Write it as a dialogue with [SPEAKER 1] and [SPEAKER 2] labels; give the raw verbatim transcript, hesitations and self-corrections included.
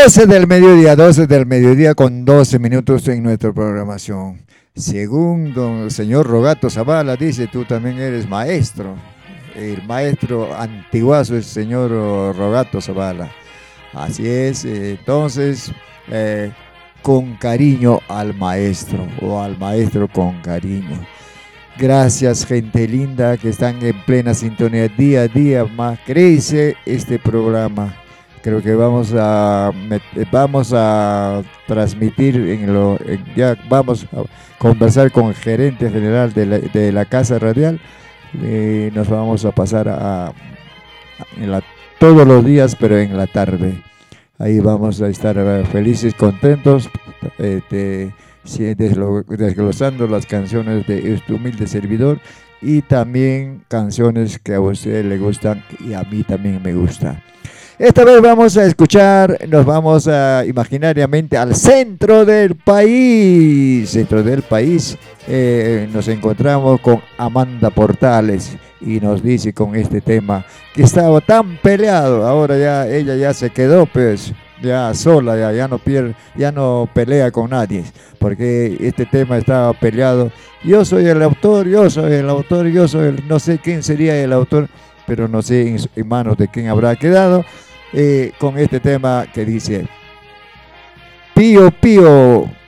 [SPEAKER 1] doce del mediodía, doce del mediodía con doce minutos en nuestra programación. Según don señor Rogato Zavala, dice, tú también eres maestro. El maestro antiguazo es el señor Rogato Zavala. Así es, entonces, eh, con cariño al maestro, o al maestro con cariño. Gracias, gente linda que están en plena sintonía. Día a día más crece este programa. Creo que vamos a vamos a transmitir en lo en, ya vamos a conversar con el gerente general de la, de la Casa Radial. Eh, nos vamos a pasar a, a en la, todos los días, pero en la tarde. Ahí vamos a estar felices, contentos, este, desglosando las canciones de este humilde servidor y también canciones que a usted le gustan y a mí también me gustan. Esta vez vamos a escuchar, nos vamos a imaginariamente al centro del país. Centro del país, eh, nos encontramos con Amanda Portales y nos dice con este tema que estaba tan peleado, ahora ya ella ya se quedó pues ya sola, ya, ya no pierde, ya no pelea con nadie, porque este tema estaba peleado. Yo soy el autor, yo soy el autor, yo soy el, no sé quién sería el autor, pero no sé en, en manos de quién habrá quedado. Eh, con este tema que dice: Pío, pío,